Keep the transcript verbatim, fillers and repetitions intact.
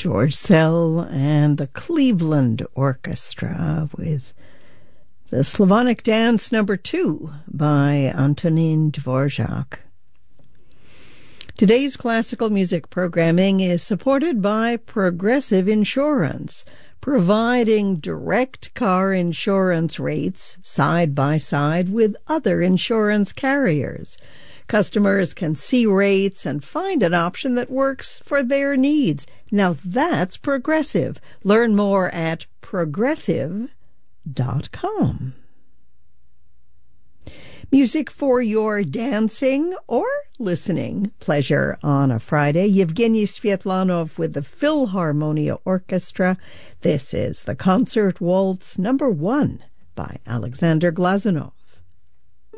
George Szell and the Cleveland Orchestra with the Slavonic Dance Number Two by Antonin Dvorak. Today's classical music programming is supported by Progressive Insurance, providing direct car insurance rates side by side with other insurance carriers. Customers can see rates and find an option that works for their needs. Now that's Progressive. Learn more at progressive dot com. Music for your dancing or listening pleasure on a Friday. Yevgeny Svetlanov with the Philharmonia Orchestra. This is the Concert Waltz Number One by Alexander Glazunov.